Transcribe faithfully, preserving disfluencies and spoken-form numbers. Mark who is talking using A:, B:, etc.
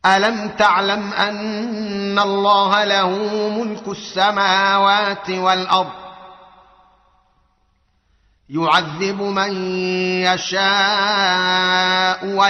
A: ألم تعلم أن الله له ملك السماوات والأرض يعذب من يشاء